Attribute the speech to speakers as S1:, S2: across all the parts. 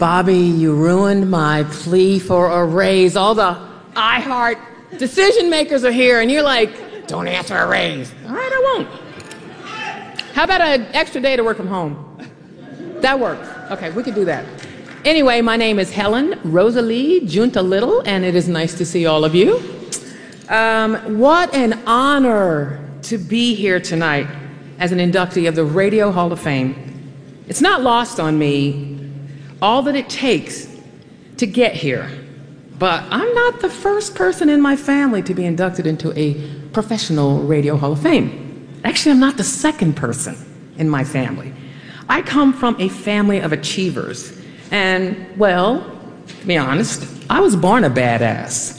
S1: Bobby, you ruined my plea for a raise. All the iHeart decision makers are here, and you're like, don't ask for a raise. All right, I won't. How about an extra day to work from home? That works. Okay, we could do that. Anyway, my name is Helen Rosalie Junta Little, and it is nice to see all of you. What an honor to be here tonight as an inductee of the Radio Hall of Fame. It's not lost on me all that it takes to get here, but I'm not the first person in my family to be inducted into a professional Radio Hall of Fame. Actually, I'm not the second person in my family. I come from a family of achievers, and, well, to be honest, I was born a badass.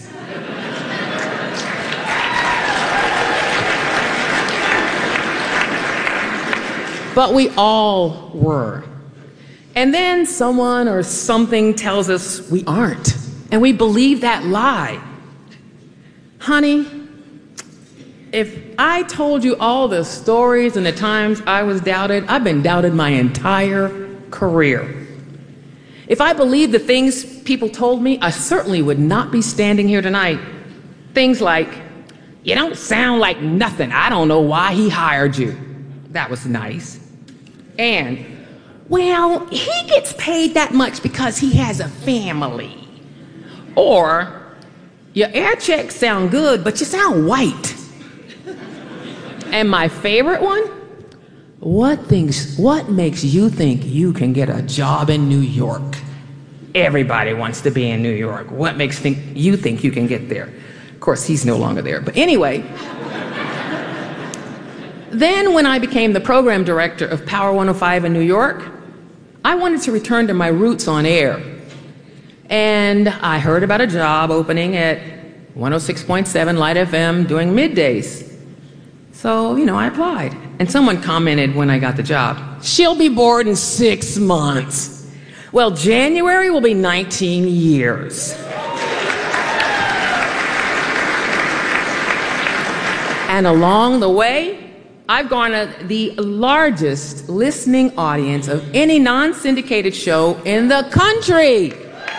S1: But we all were. And then someone or something tells us we aren't, and we believe that lie. Honey, if I told you all the stories and the times I was doubted, I've been doubted my entire career. If I believed the things people told me, I certainly would not be standing here tonight. Things like, you don't sound like nothing. I don't know why he hired you. That was nice. And, well, he gets paid that much because he has a family. Or, your air checks sound good, but you sound white. And my favorite one, what makes you think you can get a job in New York? Everybody wants to be in New York. What makes you think you can get there? Of course, he's no longer there. But anyway, then when I became the program director of Power 105 in New York, I wanted to return to my roots on air. And I heard about a job opening at 106.7 Light FM doing middays. So, I applied. And someone commented when I got the job, she'll be bored in 6 months. Well, January will be 19 years. And along the way, I've garnered the largest listening audience of any non-syndicated show in the country.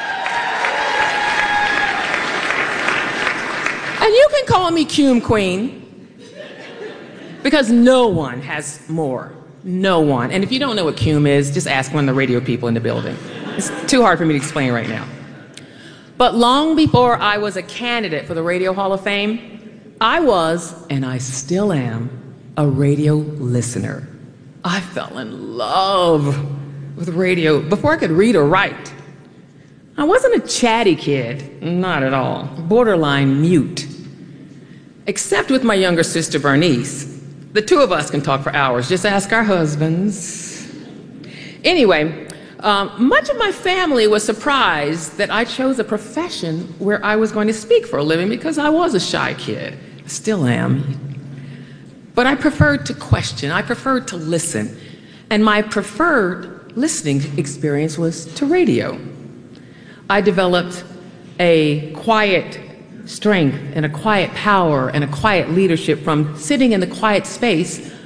S1: And you can call me Cume Queen, because no one has more. No one. And if you don't know what Cume is, just ask one of the radio people in the building. It's too hard for me to explain right now. But long before I was a candidate for the Radio Hall of Fame, I was, and I still am, a radio listener. I fell in love with radio before I could read or write. I wasn't a chatty kid, not at all, borderline mute. Except with my younger sister, Bernice. The two of us can talk for hours, just ask our husbands. Anyway, much of my family was surprised that I chose a profession where I was going to speak for a living because I was a shy kid. Still am. But I preferred to question, I preferred to listen, and my preferred listening experience was to radio. I developed a quiet strength and a quiet power and a quiet leadership from sitting in the quiet space